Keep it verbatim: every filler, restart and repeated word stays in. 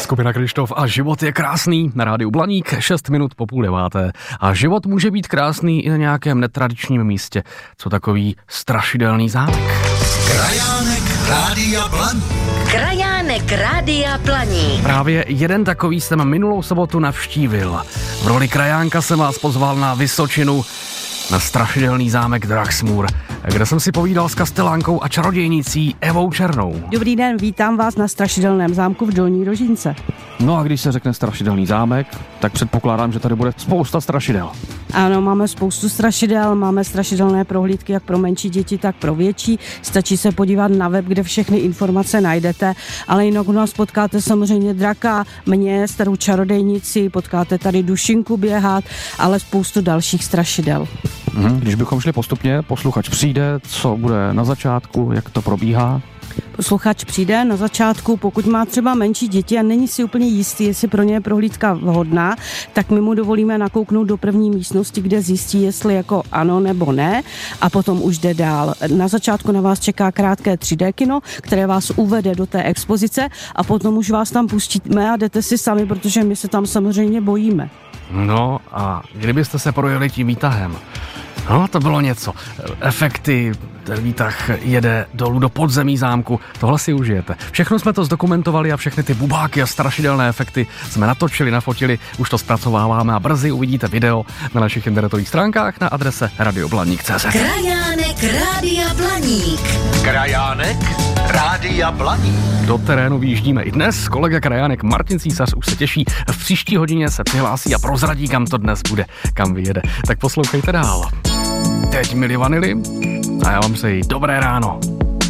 Skupina Kryštof a život je krásný na rádiu Blaník, šest minut po půl deváté. A život může být krásný i na nějakém netradičním místě. Co takový strašidelný zámek? Krajánek Rádia Blaník. Krajánek Rádia Blaník. Právě jeden takový jsem minulou sobotu navštívil. V roli krajánka jsem vás pozval na Vysočinu, na strašidelný zámek Draxmůr, kde jsem si povídal s kastelánkou a čarodějnicí Evou Černou. Dobrý den, vítám vás na strašidelném zámku v Dolní Rožínce. No a když se řekne strašidelný zámek, tak předpokládám, že tady bude spousta strašidel. Ano, máme spoustu strašidel, máme strašidelné prohlídky jak pro menší děti, tak pro větší. Stačí se podívat na web, kde všechny informace najdete, ale jinak u nás potkáte samozřejmě draka, mě, starou čarodejnici, potkáte tady dušinku běhat, ale spoustu dalších strašidel. Mhm, když bychom šli postupně, posluchač přijde, co bude na začátku, jak to probíhá? Posluchač přijde na začátku, pokud má třeba menší děti a není si úplně jistý, jestli pro ně je prohlídka vhodná, tak my mu dovolíme nakouknout do první místnosti, kde zjistí, jestli jako ano nebo ne, a potom už jde dál. Na začátku na vás čeká krátké tři dé kino, které vás uvede do té expozice a potom už vás tam pustíme a jdete si sami, protože my se tam samozřejmě bojíme. No a kdybyste se projeli tím výtahem, no to bylo něco. Efekty, ten výtah jede dolů do podzemí zámku, tohle si užijete. Všechno jsme to zdokumentovali a všechny ty bubáky a strašidelné efekty jsme natočili, nafotili, už to zpracováváme a brzy uvidíte video na našich internetových stránkách na adrese radioblaník tečka cé zet. Krajánek Rádia Blaník. Krajánek Rádia Blaník. Do terénu vyjíždíme i dnes. Kolega krajánek Martin Císař už se těší. V příští hodině se přihlásí a prozradí, kam to dnes bude, kam vyjede. Tak poslouchejte dál. Teď Milli Vanilli a já vám přeji dobré ráno.